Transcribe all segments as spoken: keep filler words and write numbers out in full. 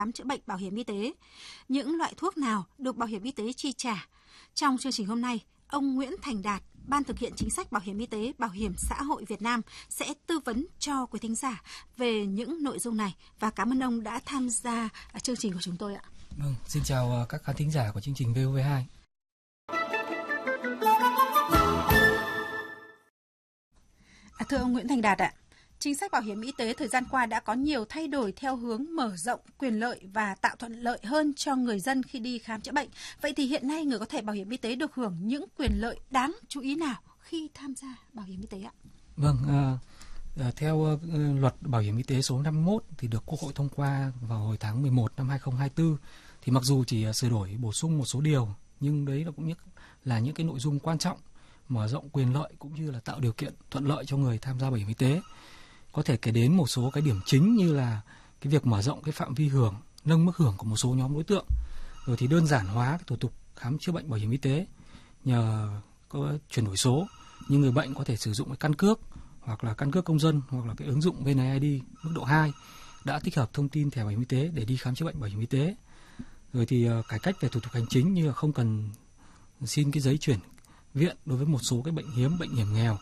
khám chữa bệnh bảo hiểm y tế. Những loại thuốc nào được bảo hiểm y tế chi trả? Trong chương trình hôm nay, ông Nguyễn Thành Đạt, Ban thực hiện chính sách bảo hiểm y tế Bảo hiểm xã hội Việt Nam sẽ tư vấn cho quý thính giả về những nội dung này và cảm ơn ông đã tham gia chương trình của chúng tôi ạ. Vâng, xin chào các khán thính giả của chương trình vê o vê hai. À, thưa ông Nguyễn Thành Đạt ạ, chính sách bảo hiểm y tế thời gian qua đã có nhiều thay đổi theo hướng mở rộng quyền lợi và tạo thuận lợi hơn cho người dân khi đi khám chữa bệnh. Vậy thì hiện nay người có thẻ bảo hiểm y tế được hưởng những quyền lợi đáng chú ý nào khi tham gia bảo hiểm y tế ạ? Vâng, à, à, theo uh, luật bảo hiểm y tế số năm mươi mốt thì được Quốc hội thông qua vào hồi tháng mười một năm hai không hai tư, thì mặc dù chỉ sửa đổi bổ sung một số điều, nhưng đấy là cũng nhất là những cái nội dung quan trọng, mở rộng quyền lợi cũng như là tạo điều kiện thuận lợi cho người tham gia bảo hiểm y tế. Có thể kể đến một số cái điểm chính như là cái việc mở rộng cái phạm vi hưởng, nâng mức hưởng của một số nhóm đối tượng, rồi thì đơn giản hóa cái thủ tục khám chữa bệnh bảo hiểm y tế nhờ có chuyển đổi số, như người bệnh có thể sử dụng cái căn cước hoặc là căn cước công dân hoặc là cái ứng dụng vê en i đê mức độ hai đã tích hợp thông tin thẻ bảo hiểm y tế để đi khám chữa bệnh bảo hiểm y tế. Rồi thì uh, cải cách về thủ tục hành chính như là không cần xin cái giấy chuyển viện đối với một số cái bệnh hiếm, bệnh hiểm nghèo.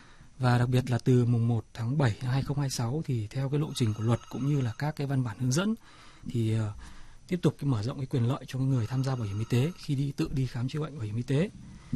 Và đặc biệt là từ mùng một tháng bảy năm hai không hai sáu thì theo cái lộ trình của luật cũng như là các cái văn bản hướng dẫn thì uh, tiếp tục cái mở rộng cái quyền lợi cho người tham gia bảo hiểm y tế khi đi tự đi khám chữa bệnh bảo hiểm y tế.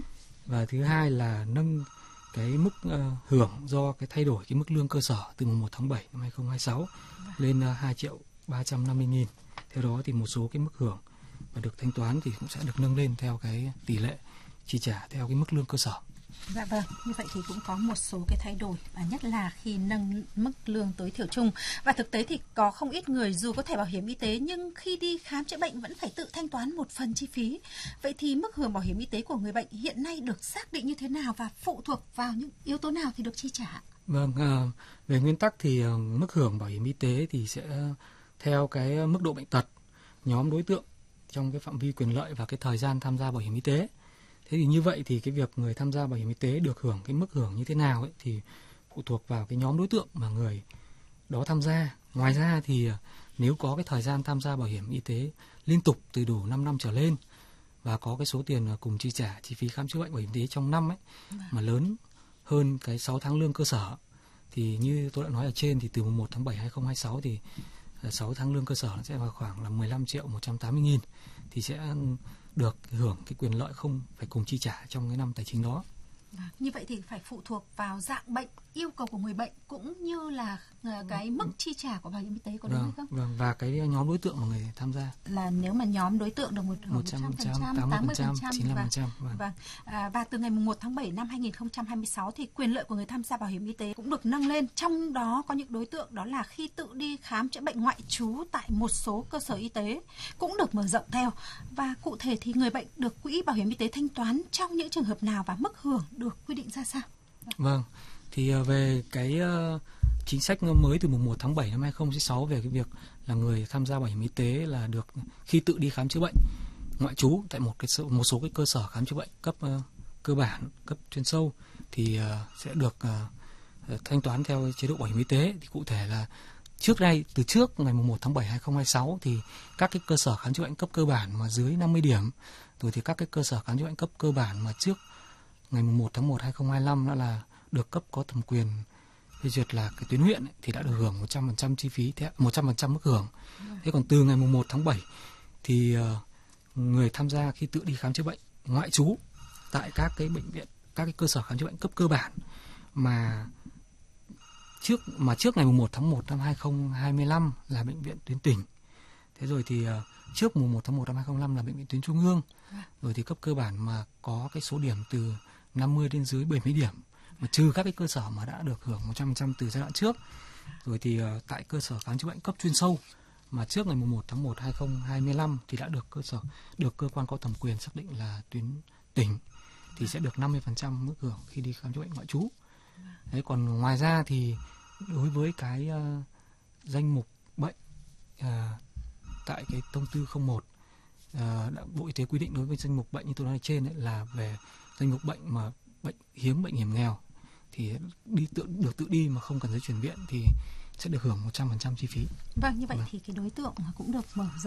Và thứ hai là nâng cái mức uh, hưởng do cái thay đổi cái mức lương cơ sở từ mùng một tháng bảy năm hai không hai sáu lên uh, hai triệu ba trăm năm mươi nghìn. Theo đó thì một số cái mức hưởng và được thanh toán thì cũng sẽ được nâng lên theo cái tỷ lệ chi trả theo cái mức lương cơ sở. Dạ vâng, như vậy thì cũng có một số cái thay đổi, và nhất là khi nâng mức lương tối thiểu chung. Và thực tế thì có không ít người dù có thẻ bảo hiểm y tế nhưng khi đi khám chữa bệnh vẫn phải tự thanh toán một phần chi phí. Vậy thì mức hưởng bảo hiểm y tế của người bệnh hiện nay được xác định như thế nào và phụ thuộc vào những yếu tố nào thì được chi trả? Vâng, à, về nguyên tắc thì uh, mức hưởng bảo hiểm y tế thì sẽ uh, theo cái mức độ bệnh tật, nhóm đối tượng trong cái phạm vi quyền lợi và cái thời gian tham gia bảo hiểm y tế. Thế thì như vậy thì cái việc người tham gia bảo hiểm y tế được hưởng cái mức hưởng như thế nào ấy thì phụ thuộc vào cái nhóm đối tượng mà người đó tham gia. Ngoài ra thì nếu có cái thời gian tham gia bảo hiểm y tế liên tục từ đủ năm năm trở lên và có cái số tiền cùng chi trả chi phí khám chữa bệnh bảo hiểm y tế trong năm ấy mà lớn hơn cái sáu tháng lương cơ sở thì như tôi đã nói ở trên thì từ mùng một tháng bảy năm hai không hai sáu thì sáu tháng lương cơ sở sẽ vào khoảng là mười lăm triệu một trăm tám mươi nghìn thì sẽ được hưởng cái quyền lợi không phải cùng chi trả trong cái năm tài chính đó. À, như vậy thì phải phụ thuộc vào dạng bệnh, yêu cầu của người bệnh cũng như là cái mức chi trả của bảo hiểm y tế, có đúng hay không? Vâng, và cái nhóm đối tượng mà người tham gia là nếu mà nhóm đối tượng được một một trăm phần trăm, tám mươi phần trăm, chín mươi lăm phần trăm. Vâng. Vâng. À, và từ ngày mùng một tháng bảy năm hai nghìn không trăm hai mươi sáu thì quyền lợi của người tham gia bảo hiểm y tế cũng được nâng lên. Trong đó có những đối tượng đó là khi tự đi khám chữa bệnh ngoại trú tại một số cơ sở y tế cũng được mở rộng theo. Và cụ thể thì người bệnh được quỹ bảo hiểm y tế thanh toán trong những trường hợp nào và mức hưởng được quy định ra sao? Vâng, vâng. Thì về cái uh, chính sách mới từ mùng một tháng bảy năm hai không hai sáu về cái việc là người tham gia bảo hiểm y tế là được khi tự đi khám chữa bệnh ngoại trú tại một cái một số cái cơ sở khám chữa bệnh cấp uh, cơ bản, cấp chuyên sâu thì uh, sẽ được uh, thanh toán theo chế độ bảo hiểm y tế. Thì cụ thể là trước đây, từ trước ngày mùng một tháng bảy năm hai không hai sáu thì các cái cơ sở khám chữa bệnh cấp cơ bản mà dưới năm mươi điểm, rồi thì các cái cơ sở khám chữa bệnh cấp cơ bản mà trước ngày mùng một tháng một năm hai không hai lăm đã là được cấp có thẩm quyền phê duyệt là cái tuyến huyện ấy, thì đã được hưởng một trăm phần trăm chi phí, một trăm phần trăm mức hưởng. Thế còn từ ngày mùng một tháng bảy thì uh, người tham gia khi tự đi khám chữa bệnh ngoại trú tại các cái bệnh viện, các cái cơ sở khám chữa bệnh cấp cơ bản mà trước mà trước ngày mùng một tháng một năm hai không hai lăm là bệnh viện tuyến tỉnh. Thế rồi thì uh, trước mùng một tháng một năm hai không hai lăm là bệnh viện tuyến trung ương. Rồi thì cấp cơ bản mà có cái số điểm từ năm mươi đến dưới bảy mươi điểm, mà trừ các cái cơ sở mà đã được hưởng một trăm phần trăm từ giai đoạn trước. Rồi thì uh, tại cơ sở khám chữa bệnh cấp chuyên sâu mà trước ngày mùng một tháng một năm hai không hai lăm thì đã được cơ sở được cơ quan có thẩm quyền xác định là tuyến tỉnh thì sẽ được năm mươi phần trăm mức hưởng khi đi khám chữa bệnh ngoại trú. Đấy, còn ngoài ra thì đối với cái uh, danh mục bệnh uh, tại cái thông tư không một uh, Bộ Y tế quy định đối với danh mục bệnh như tôi nói trên ấy, là về danh mục bệnh mà bệnh hiếm, bệnh hiểm nghèo thì đi tự được tự đi mà không cần giấy chuyển viện thì sẽ được hưởng một trăm phần trăm chi phí. Vâng, như vậy vâng. thì cái đối tượng cũng được mở rộng.